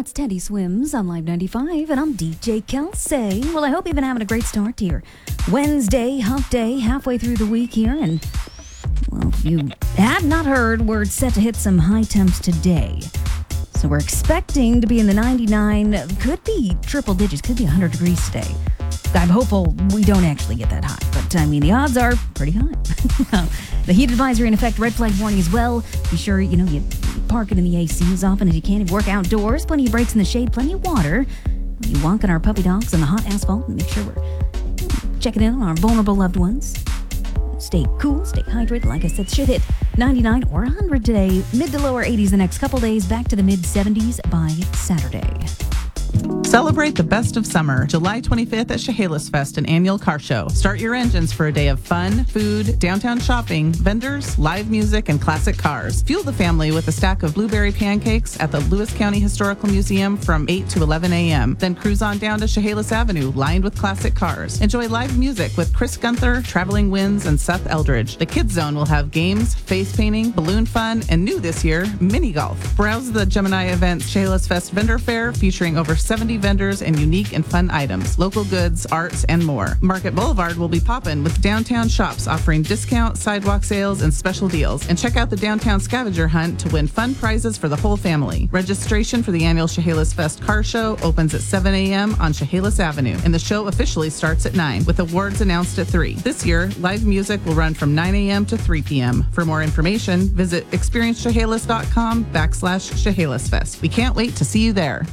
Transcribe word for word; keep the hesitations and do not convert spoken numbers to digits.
That's Teddy Swims on Live ninety-five, and I'm D J Kelsey. Well, I hope you've been having a great start here. Wednesday, hump day, halfway through the week here, and, well, if you have not heard, we're set to hit some high temps today. So we're expecting to be in the ninety-nine, could be triple digits, could be one hundred degrees today. I'm hopeful we don't actually get that high, but I mean, the odds are pretty high. The heat advisory in effect, red flag warning as well. Be sure, you know, you park it in the A C as often as you can. If you work outdoors, plenty of breaks in the shade, plenty of water. You walk on our puppy dogs on the hot asphalt and make sure we're checking in on our vulnerable loved ones. Stay cool, stay hydrated. Like I said, should hit ninety-nine or one hundred today. Mid to lower eighties the next couple days, back to the mid seventies by Saturday. Celebrate the best of summer, July twenty-fifth at Chehalis Fest, an annual car show. Start your engines for a day of fun, food, downtown shopping, vendors, live music, and classic cars. Fuel the family with a stack of blueberry pancakes at the Lewis County Historical Museum from eight to eleven a.m. Then cruise on down to Chehalis Avenue, lined with classic cars. Enjoy live music with Chris Gunther, Traveling Winds, and Seth Eldridge. The Kids Zone will have games, face painting, balloon fun, and new this year, mini golf. Browse the Gemini Events Chehalis Fest Vendor Fair featuring over seventy vendors and unique and fun items, local goods, arts, and more. Market Boulevard will be poppin' with downtown shops offering discount, sidewalk sales, and special deals. And check out the downtown scavenger hunt to win fun prizes for the whole family. Registration for the annual Chehalis Fest Car Show opens at seven a.m. on Chehalis Avenue, and the show officially starts at nine, with awards announced at three. This year, live music will run from nine a.m. to three p.m. For more information, visit experience chehalis dot com backslash Chehalis Fest. We can't wait to see you there.